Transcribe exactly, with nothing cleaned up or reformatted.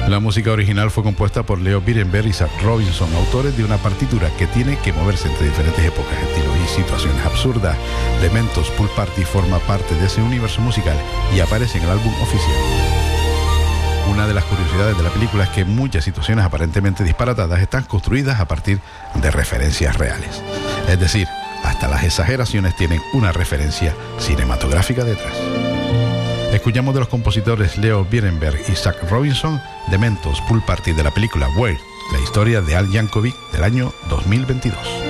La música original fue compuesta por Leo Birenberg y Zach Robinson, autores de una partitura que tiene que moverse entre diferentes épocas, estilos y situaciones absurdas. Dementos Pool Party forma parte de ese universo musical y aparece en el álbum oficial. Una de las curiosidades de la película es que muchas situaciones aparentemente disparatadas están construidas a partir de referencias reales. Es decir, hasta las exageraciones tienen una referencia cinematográfica detrás. Escuchamos de los compositores Leo Birenberg y Zach Robinson, Dementos Pool Party de la película Weird, la historia de Al Yankovic del año dos mil veintidós.